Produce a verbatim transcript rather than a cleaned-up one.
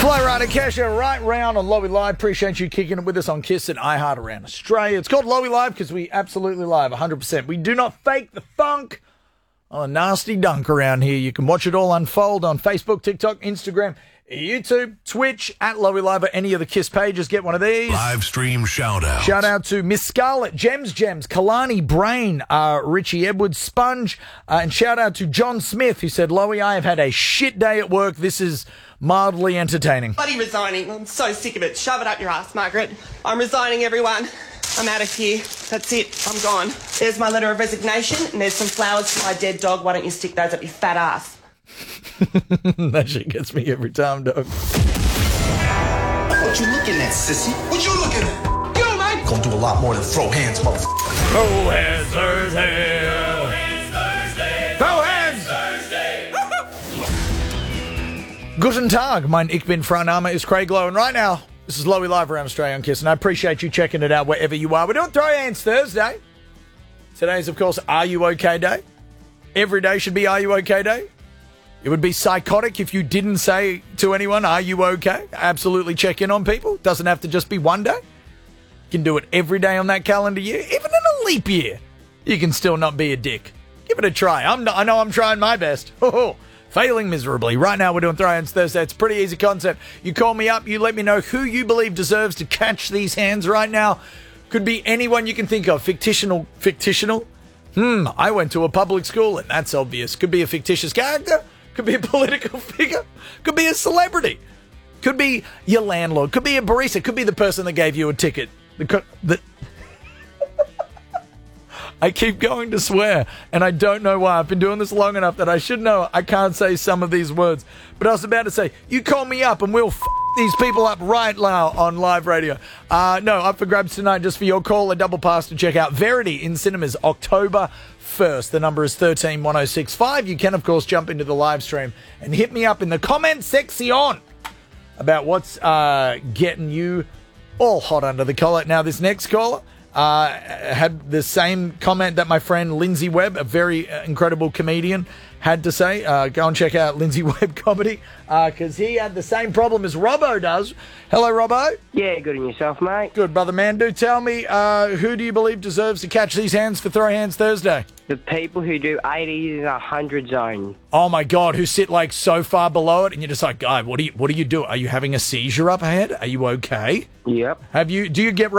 Fly Rider Kesha right round on Lowy Live. Appreciate you kicking it with us on Kiss and iHeart around Australia. It's called Lowy Live because we absolutely live one hundred percent. We do not fake the funk on a nasty dunk around here. You can watch it all unfold on Facebook, TikTok, Instagram, YouTube, Twitch, at Lowy Live, or any of the Kiss pages. Get one of these. Live stream shout out. Shout out to Miss Scarlett, Gems Gems, Kalani Brain, uh, Richie Edwards, Sponge, uh, and shout out to John Smith, who said, Lowy, I have had a shit day at work. This is mildly entertaining. Bloody resigning. I'm so sick of it. Shove it up your ass, Margaret. I'm resigning, everyone. I'm out of here. That's it. I'm gone. There's my letter of resignation, and there's some flowers for my dead dog. Why don't you stick those up your fat ass? That shit gets me every time, dog. What you looking at, sissy? What you looking at? You, man! Gonna do a lot more than throw hands, motherfucker. Throw hands Thursday. Throw hands Thursday. Throw hands Thursday. Guten Tag, mein Ich bin Frau Name is Craig Lowe, and right now, this is Lowy Live around Australia on Kiss, and I appreciate you checking it out wherever you are. We're doing Throw Hands Thursday. Today's, of course, Are You OK Day. Every day should be Are You OK Day. It would be psychotic if you didn't say to anyone, are you okay? Absolutely check in on people. Doesn't have to just be one day. You can do it every day on that calendar year. Even in a leap year, you can still not be a dick. Give it a try. I'm not, I know I'm trying my best. Oh, failing miserably. Right now we're doing Throw Hands Thursday. It's a pretty easy concept. You call me up. You let me know who you believe deserves to catch these hands right now. Could be anyone you can think of. Fictional. Fictional? Hmm, I went to a public school and that's obvious. Could be a fictitious character. Could be a political figure. Could be a celebrity. Could be your landlord. Could be a barista. Could be the person that gave you a ticket. The, the I keep going to swear, and I don't know why. I've been doing this long enough that I should know I can't say some of these words. But I was about to say, you call me up and we'll f*** these people up right now on live radio. Uh, no, up for grabs tonight just for your call. A double pass to check out Verity in cinemas October first. The number is one three one oh six five. You can, of course, jump into the live stream and hit me up in the comment section about what's uh, getting you all hot under the collar. Now, this next caller uh, had the same comment that my friend Lindsay Webb, a very uh, incredible comedian, had to say. Uh, go and check out Lindsay Webb Comedy because uh, he had the same problem as Robbo does. Hello, Robbo. Yeah, good on yourself, mate. Good, brother man. Do tell me, uh, who do you believe deserves to catch these hands for Throw Hands Thursday? The people who do eighties and one hundred zone. Oh, my God, who sit, like, so far below it, and you're just like, guy, what do you, what do you do? Are you having a seizure up ahead? Are you okay? Yep. Have you, do you get